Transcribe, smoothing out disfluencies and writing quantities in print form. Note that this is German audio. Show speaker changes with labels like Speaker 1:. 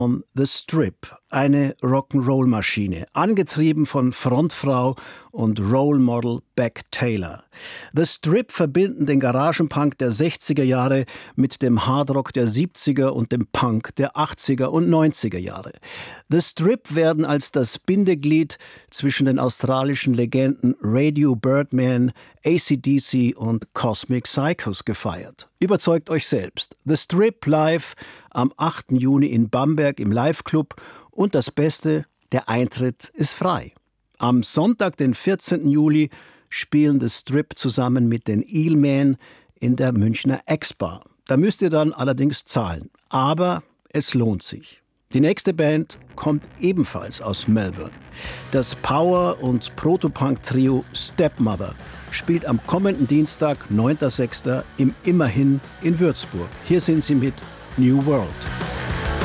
Speaker 1: The Strip, eine Rock'n'Roll-Maschine, angetrieben von Frontfrau und Role-Model Beck Taylor. The Strip verbinden den Garagenpunk der 60er Jahre mit dem Hardrock der 70er und dem Punk der 80er und 90er Jahre. The Strip werden als das Bindeglied zwischen den australischen Legenden Radio Birdman, AC/DC und Cosmic Psychos gefeiert. Überzeugt euch selbst. The Strip live am 8. Juni in Bamberg im Live-Club und das Beste, der Eintritt ist frei. Am Sonntag, den 14. Juli, spielen The Strip zusammen mit den Eelmen in der Münchner Ex-Bar. Da müsst ihr dann allerdings zahlen, aber es lohnt sich. Die nächste Band kommt ebenfalls aus Melbourne. Das Power- und Protopunk-Trio Stepmother spielt am kommenden Dienstag, 9.6. im Immerhin in Würzburg. Hier sind sie mit New World.